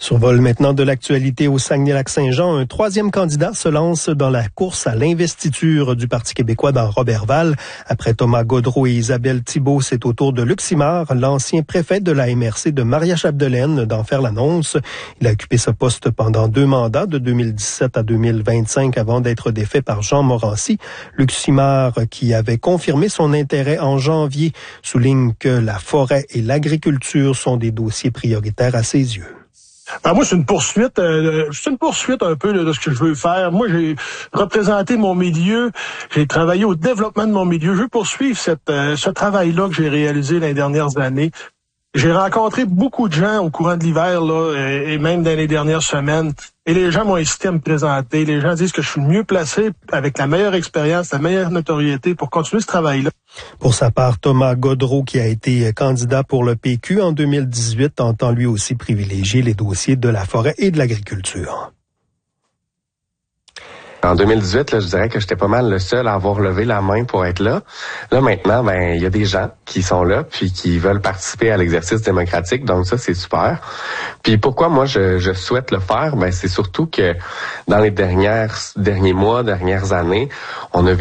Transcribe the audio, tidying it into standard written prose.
Survol maintenant de l'actualité au Saguenay-Lac-Saint-Jean. Un troisième candidat se lance dans la course à l'investiture du Parti québécois dans Roberval. Après Thomas Gaudreault et Isabelle Thibault, c'est au tour de Luc Simard, l'ancien préfet de la MRC de Maria-Chapdelaine, d'en faire l'annonce. Il a occupé ce poste pendant 2 mandats, de 2017 à 2025, avant d'être défait par Jean Morancy. Luc Simard, qui avait confirmé son intérêt en janvier, souligne que la forêt et l'agriculture sont des dossiers prioritaires à ses yeux. Ben moi, c'est une poursuite un peu de ce que je veux faire. Moi, j'ai représenté mon milieu, j'ai travaillé au développement de mon milieu. Je veux poursuivre ce travail-là que j'ai réalisé les dernières années. J'ai rencontré beaucoup de gens au courant de l'hiver là, et même dans les dernières semaines. Et les gens m'ont incité à me présenter. Les gens disent que je suis le mieux placé, avec la meilleure expérience, la meilleure notoriété pour continuer ce travail-là. Pour sa part, Thomas Gaudreault, qui a été candidat pour le PQ en 2018, entend lui aussi privilégier les dossiers de la forêt et de l'agriculture. En 2018, là, je dirais que j'étais pas mal le seul à avoir levé la main pour être là. Là, maintenant, il y a des gens qui sont là puis qui veulent participer à l'exercice démocratique. Donc ça, c'est super. Puis pourquoi moi, je souhaite le faire? C'est surtout que dans les derniers mois, dernières années, on a